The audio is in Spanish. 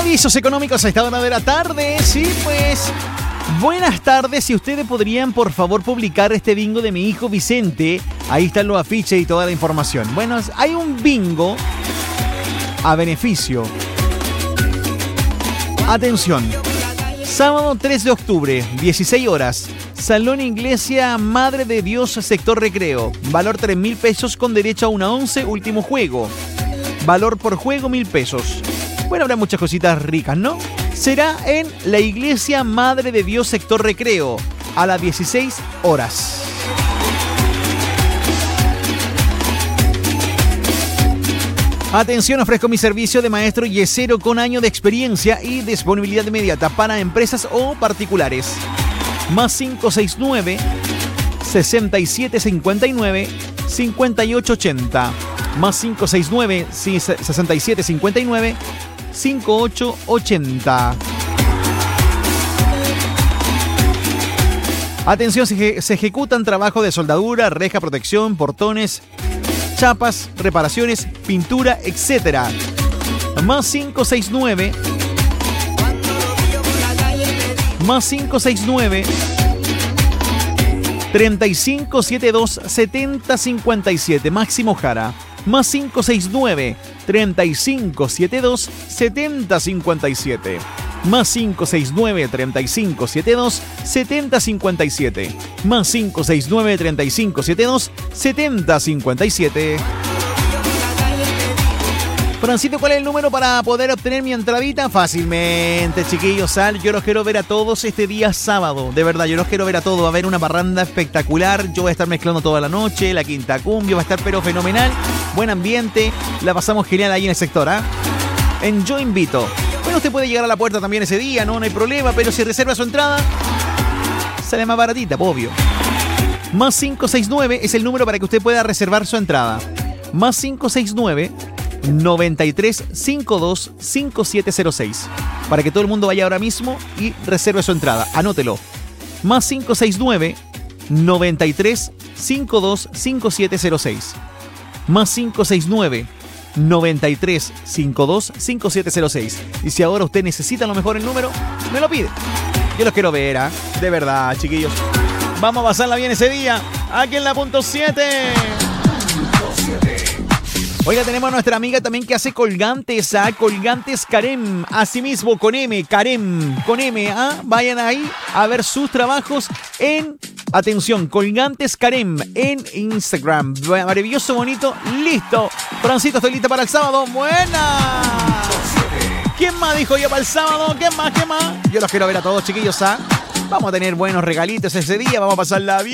Avisos económicos a esta hora de la tarde. Sí, pues. Buenas tardes. Si ustedes podrían, por favor, publicar este bingo de mi hijo Vicente. Ahí están los afiches y toda la información. Bueno, hay un bingo a beneficio. Atención. Sábado 3 de octubre, 16 horas. Salón Iglesia Madre de Dios, sector recreo. Valor 3.000 pesos con derecho a una 11, último juego. Valor por juego 1.000 pesos. Bueno, habrá muchas cositas ricas, ¿no? Será en la Iglesia Madre de Dios, sector recreo, a las 16 horas. Atención, ofrezco mi servicio de maestro yesero con año de experiencia y disponibilidad inmediata para empresas o particulares. Más 569 6759 5880. Más 569 6759 5880. Atención, se ejecutan trabajos de soldadura, reja, protección, portones, chapas, reparaciones, pintura, etc. Más 569 3572 7057. Máximo Jara. Más 569 3572 7057. Más 569 3572 7057. Más 569 3572 7057. Francito, ¿cuál es el número para poder obtener mi entradita? Fácilmente, chiquillos, yo los quiero ver a todos este día sábado. De verdad, yo los quiero ver a todos. Va a haber una parranda espectacular. Yo voy a estar mezclando toda la noche. La Quinta Cumbia va a estar pero fenomenal. Buen ambiente. La pasamos genial ahí en el sector, Yo invito. Bueno, usted puede llegar a la puerta también ese día, no hay problema. Pero si reserva su entrada, sale más baratita, obvio. Más 569 es el número para que usted pueda reservar su entrada. Más 569 9352 5706. Para que todo el mundo vaya ahora mismo y reserve su entrada. Anótelo. Más 569 9352 5706. Más 569 9352 5706. Y si ahora usted necesita a lo mejor el número, me lo pide. Yo los quiero ver, de verdad, chiquillos. Vamos a pasarla bien ese día. Aquí en la punto 7. Oiga, tenemos a nuestra amiga también que hace colgantes, Colgantes Karem, asimismo con M, Karem, con M, Vayan ahí a ver sus trabajos en, atención, Colgantes Karem en Instagram. Maravilloso, bonito, listo. Francito, estoy lista para el sábado. ¡Buena! ¿Quién más dijo ya para el sábado? ¿Qué más? Yo los quiero ver a todos, chiquillos, Vamos a tener buenos regalitos ese día, vamos a pasarla bien.